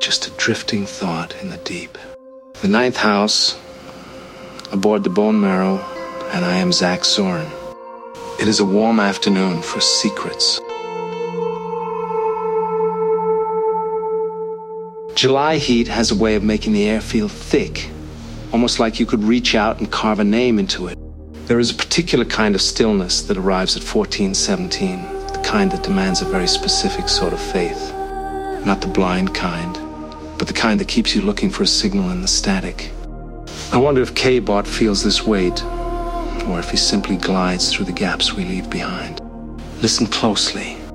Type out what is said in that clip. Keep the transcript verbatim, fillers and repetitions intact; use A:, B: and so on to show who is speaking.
A: just a drifting thought in the deep. The ninth house, aboard the Bone Marrow, and I am Zach Soren. It is a warm afternoon for secrets. July heat has a way of making the air feel thick, almost like you could reach out and carve a name into it. There is a particular kind of stillness that arrives at fourteen seventeen, the kind that demands a very specific sort of faith. Not the blind kind, but the kind that keeps you looking for a signal in the static. I wonder if K-Bot feels this weight, or if he simply glides through the gaps we leave behind. Listen closely.